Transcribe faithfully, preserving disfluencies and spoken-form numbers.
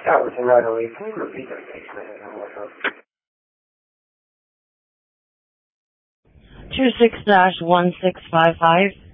Towerton nine oh eight. Can you repeat that station I had on my phone? Two six dash one six five five.